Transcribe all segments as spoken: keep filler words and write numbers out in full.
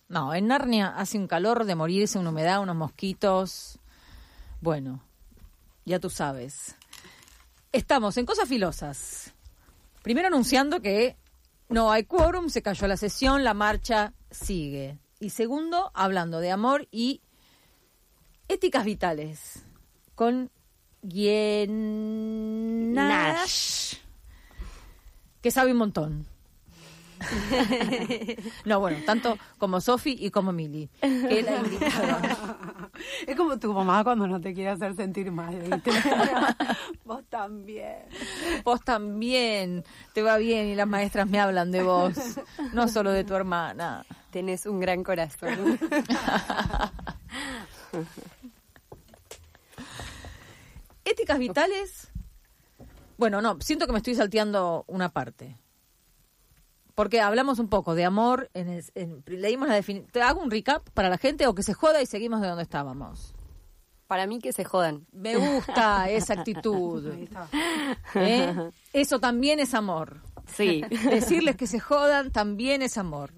No, en Narnia hace un calor de morirse, una humedad, unos mosquitos. Bueno, ya tú sabes. Estamos en cosas filosas. Primero anunciando que no hay quórum, se cayó la sesión, la marcha sigue. Y segundo, hablando de amor y éticas vitales con Guien Nash, que sabe un montón. No, bueno, tanto como Sofi y como Mili, que la invitaron. Es como tu mamá cuando no te quiere hacer sentir mal, ¿viste? Vos también. Vos también, te va bien y las maestras me hablan de vos, no solo de tu hermana. Tenés un gran corazón. Éticas vitales. Bueno, no, siento que me estoy salteando una parte. Porque hablamos un poco de amor, en el, en, leímos la definición. ¿Te hago un recap para la gente o que se joda y seguimos de donde estábamos? Para mí que se jodan. Me gusta esa actitud. ¿Eh? Eso también es amor. Sí. Decirles que se jodan también es amor.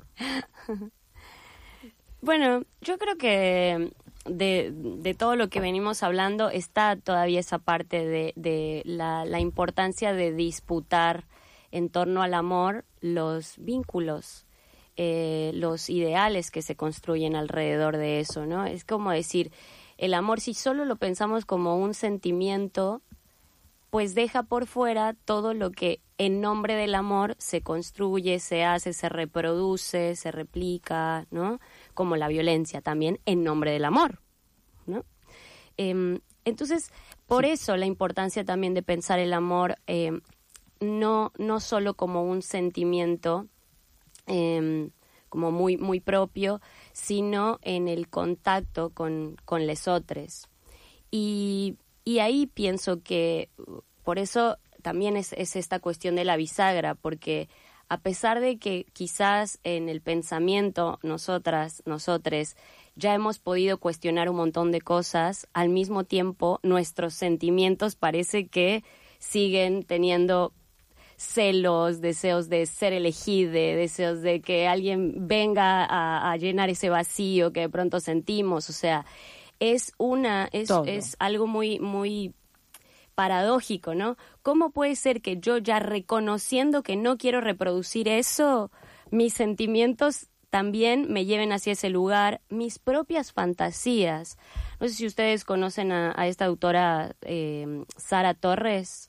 Bueno, yo creo que de, de todo lo que venimos hablando está todavía esa parte de, de la, la importancia de disputar en torno al amor los vínculos, eh, los ideales que se construyen alrededor de eso, ¿no? Es como decir, el amor, si solo lo pensamos como un sentimiento, pues deja por fuera todo lo que en nombre del amor se construye, se hace, se reproduce, se replica, ¿no? Como la violencia también en nombre del amor, ¿no? Eh, entonces, por sí. eso la importancia también de pensar el amor eh, no no solo como un sentimiento eh, como muy muy propio, sino en el contacto con, con les otros. Y, y ahí pienso que por eso también es, es esta cuestión de la bisagra, porque a pesar de que quizás en el pensamiento nosotras, nosotres, ya hemos podido cuestionar un montón de cosas, al mismo tiempo nuestros sentimientos parece que siguen teniendo celos, deseos de ser elegida, deseos de que alguien venga a, a llenar ese vacío que de pronto sentimos. O sea, es una es, es algo muy muy paradójico, ¿no? ¿Cómo puede ser que yo ya reconociendo que no quiero reproducir eso, mis sentimientos también me lleven hacia ese lugar, mis propias fantasías? No sé si ustedes conocen a, a esta autora eh, Sara Torres.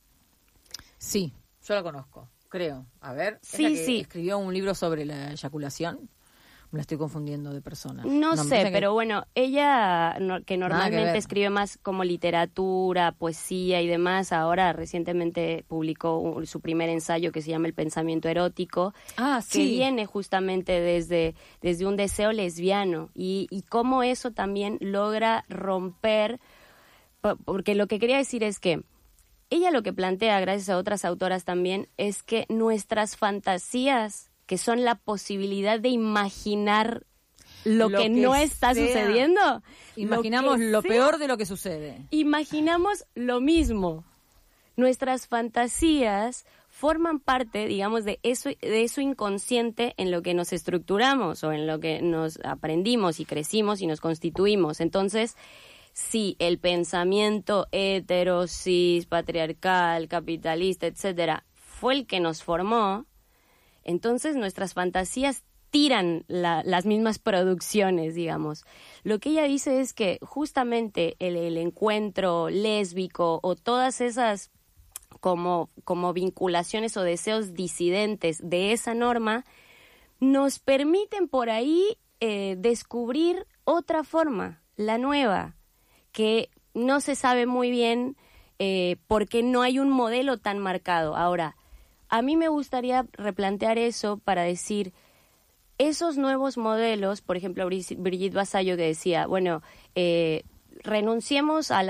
Sí. Yo la conozco, creo. A ver, ¿es sí, la que sí. escribió un libro sobre la eyaculación? Me la estoy confundiendo de persona. No, no sé, pero que... bueno, ella no, que normalmente que escribe más como literatura, poesía y demás, ahora recientemente publicó un, su primer ensayo que se llama El pensamiento erótico, ah, sí. que viene justamente desde, desde un deseo lesbiano y, y cómo eso también logra romper, porque lo que quería decir es que ella lo que plantea, gracias a otras autoras también, es que nuestras fantasías, que son la posibilidad de imaginar lo, lo que, que no está sea. sucediendo. Imaginamos lo, lo peor de lo que sucede. Imaginamos lo mismo. Nuestras fantasías forman parte, digamos, de eso, de eso inconsciente en lo que nos estructuramos o en lo que nos aprendimos y crecimos y nos constituimos. Entonces, si el pensamiento hetero, cis, patriarcal, capitalista, etcétera, fue el que nos formó, entonces nuestras fantasías tiran la, las mismas producciones, digamos. Lo que ella dice es que justamente el, el encuentro lésbico o todas esas como, como vinculaciones o deseos disidentes de esa norma nos permiten por ahí eh, descubrir otra forma, la nueva, que no se sabe muy bien eh, porque no hay un modelo tan marcado. Ahora, a mí me gustaría replantear eso para decir, esos nuevos modelos, por ejemplo, Brigitte Vasallo que decía, bueno, eh, renunciemos a la